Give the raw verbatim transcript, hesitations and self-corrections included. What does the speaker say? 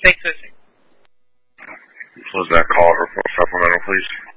Take switching. Was that call report supplemental, please?